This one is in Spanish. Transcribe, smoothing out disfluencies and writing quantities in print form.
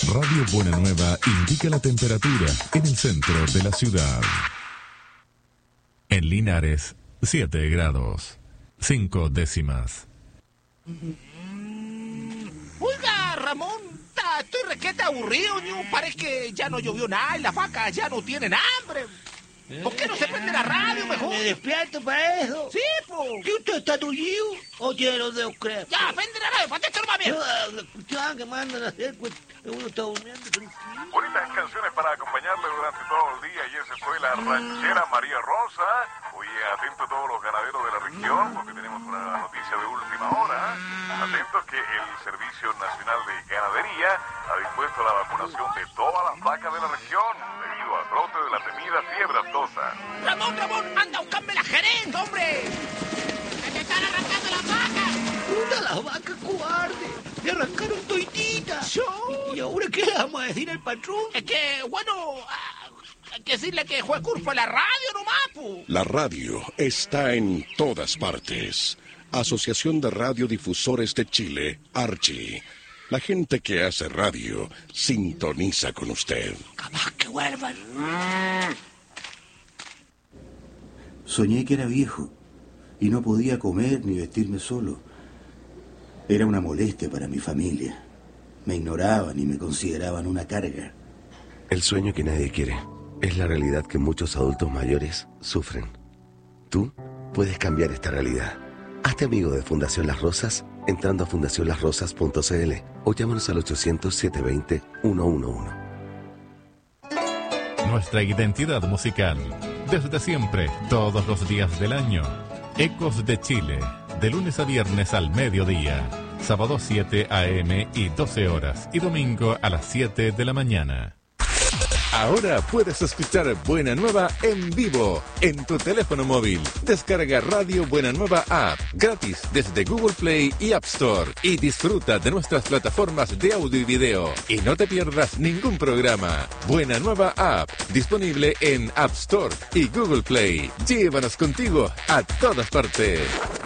Radio Buena Nueva indica la temperatura en el centro de la ciudad. En Linares, 7 grados, 5 décimas. Oiga, Ramón, estoy requete aburrido, ¿no? Parece que ya no llovió nada y las vacas ya no tienen hambre. ¿Por qué no se prende la radio mejor? Me despierto para eso. Sí, po. ¿Qué usted está tullido o tiene los dedos crepes? Ya, prende la radio, para estar más bien. Escuchaban que mandan a hacer, pues uno está durmiendo tranquilo. Bonitas canciones para acompañarle durante todo el día y esa fue la ranchera María Rosa. Oye, atento a todos los ganaderos de la región porque tenemos una noticia de última hora. Atentos que el Servicio Nacional de Ganadería ha dispuesto la vacunación de todas las vacas de la región debido al brote de la temida fiebre aftosa. Ramón, anda a buscarme la gerente, hombre. ¡Que te están arrancando las vacas! ¡Una las vacas cobarde! ¡Le arrancaron toititas! ¿Yo? ¿Y ahora qué le vamos a decir al patrón? Es que, bueno, hay que decirle que fue culpa de la radio nomás, po. La radio está en todas partes. Asociación de Radiodifusores de Chile, Archi. La gente que hace radio sintoniza con usted. ¡Capaz que vuelvan! Soñé que era viejo y no podía comer ni vestirme solo. Era una molestia para mi familia. Me ignoraban y me consideraban una carga. El sueño que nadie quiere es la realidad que muchos adultos mayores sufren. Tú puedes cambiar esta realidad. Hazte amigo de Fundación Las Rosas entrando a fundacionlasrosas.cl o llámanos al 800-720-111. Nuestra identidad musical, desde siempre, todos los días del año. Ecos de Chile, de lunes a viernes al mediodía, sábado 7 a.m. y 12 horas, y domingo a las 7 de la mañana. Ahora puedes escuchar Buena Nueva en vivo en tu teléfono móvil. Descarga Radio Buena Nueva App gratis desde Google Play y App Store y disfruta de nuestras plataformas de audio y video. Y no te pierdas ningún programa. Buena Nueva App, disponible en App Store y Google Play. Llévanos contigo a todas partes.